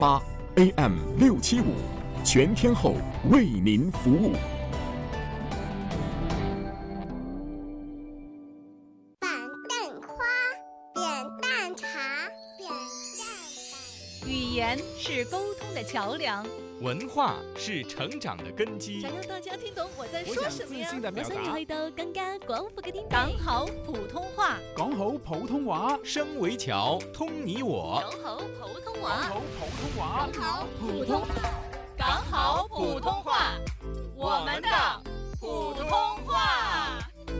AM675，全天候为您服务。 板凳花，扁担茶，扁担。 语言是沟通的桥梁， 文化是成長的根基。 想讓大家聽懂我在說什麼呀？ 我想要去到更加廣闊嘅天地。 講好普通話， 講好普通話， 聲為橋，通你我。 講好普通話， 講好普通話， 講好普通話，講好普通話，我們的普通話。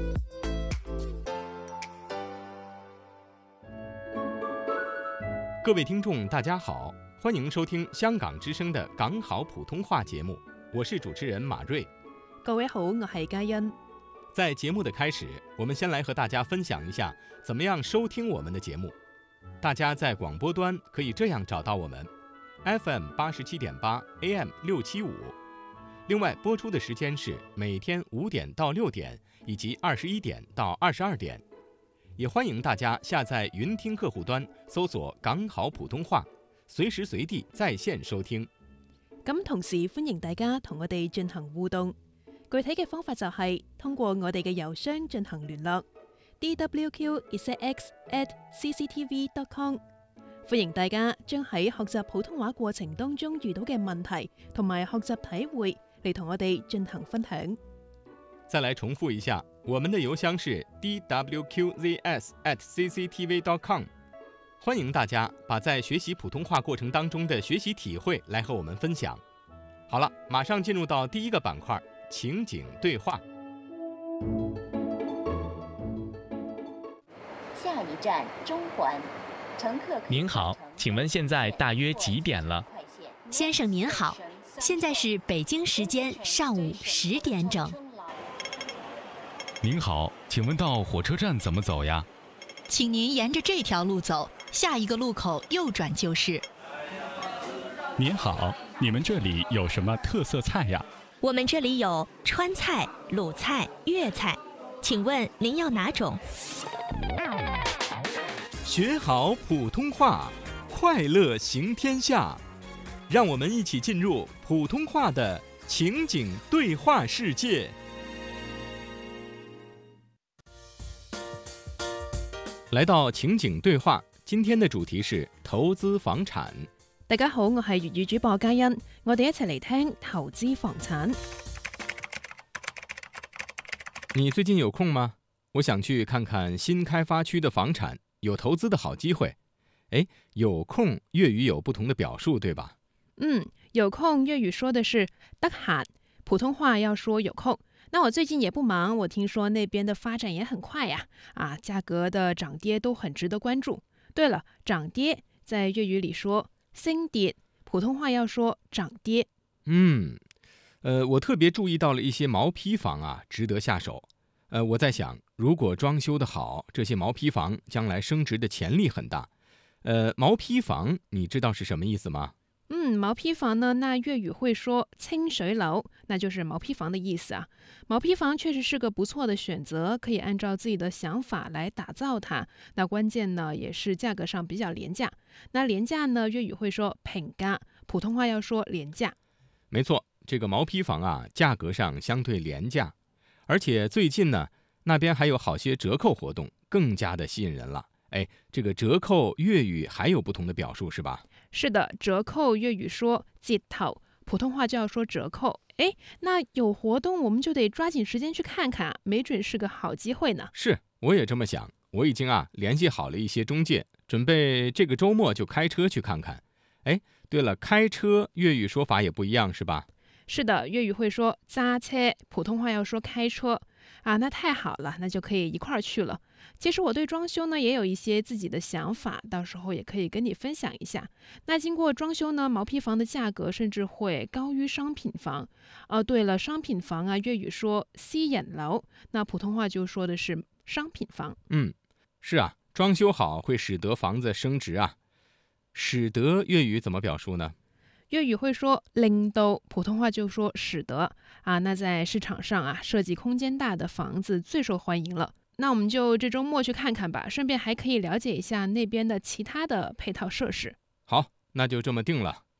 各位聽眾大家好，歡迎收聽香港之聲的港好普通話節目，我是主持人馬瑞。 各位好，我係嘉欣。 在節目的開始，我們先來和大家分享一下怎麼樣收聽我們的節目。大家在廣播端可以這樣找到我們 FM87.8 AM675， 另外播出的時間是每天5點到6點以及21點到22點。也歡迎大家下載雲聽客戶端，搜索港好普通話，隨時隨地在線收聽。 咁同時歡迎大家同我哋進行互動，具體嘅方法就係通過我哋嘅郵箱進行聯絡 dwq.x@cctv.com。 歡迎大家將喺學習普通話過程當中遇到嘅問題同埋學習體會嚟同我哋進行分享。 再來重複一下，我們的郵箱是 dwqzs@cctv.com。 歡迎大家把在學習普通話過程當中的學習體會來和我們分享。好了，馬上進入到第一個板塊，情景對話。 下一站中環，乘客。 您好，請問現在大約幾點了？ 先生您好，現在是北京時間上午10點整。 您好，請問到火車站怎麼走呀？ 請您沿着這條路走，下一個路口右轉就是。 您好，你們這裡有什麼特色菜呀？ 我們這裡有川菜、魯菜、粵菜，請問您要哪種？ 學好普通話，快樂行天下。讓我們一起進入普通話的情景對話世界。來到情景對話，今天的主題是投資房產。 大家好，我係粵語主播嘉欣，我哋一齊嚟聽投資房產。 你最近有空嗎？我想去看看新開發區的房產，有投資的好機會。誒，有空粵語有不同的表述，對吧？ 有空粵語說的是得閒，普通話要說有空。那我最近也不忙，我聽說那邊的發展也很快呀，價格的漲跌都很值得關注。對了，漲跌在粵語裡說升跌，普通話要說漲跌。 我特別注意到了一些毛坯房啊，值得下手。我在想，如果裝修得好，這些毛坯房將來升值的潛力很大。毛坯房你知道是什麼意思嗎？ 毛坯房呢，那粵語會說清水樓，那就是毛坯房的意思啊。毛坯房確實是個不錯的選擇，可以按照自己的想法來打造它。那關鍵呢，也是價格上比較廉價。那廉價呢，粵語會說平價，普通話要說廉價。 沒錯，這個毛坯房啊，價格上相對廉價，而且最近呢，那邊還有好些折扣活動，更加的吸引人了。這個折扣粵語還有不同的表述是吧？ 是的，折扣粵語說折頭，普通話就要說折扣。那有活動我們就得抓緊時間去看看，沒準是個好機會呢。 是，我也這麼想。我已經聯繫好了一些中介，準備這個週末就開車去看看。對了，開車粵語說法也不一樣是吧？ 是的，粵語會說揸車，普通話要說開車。那太好了，那就可以一塊兒去了。其實我對裝修呢也有一些自己的想法，到時候也可以跟你分享一下。那經過裝修呢，毛坯房的價格甚至會高於商品房。對了，商品房啊，粵語說私人樓，那普通話就說的是商品房。 是啊，裝修好會使得房子升值啊。使得粵語怎麼表述呢？ 粵語會說令到，普通話就說使得那在市場上設計空間大的房子最受歡迎了。那我們就這週末去看看吧，順便還可以了解一下那邊的其他的配套設施。 好，那就這麼定了。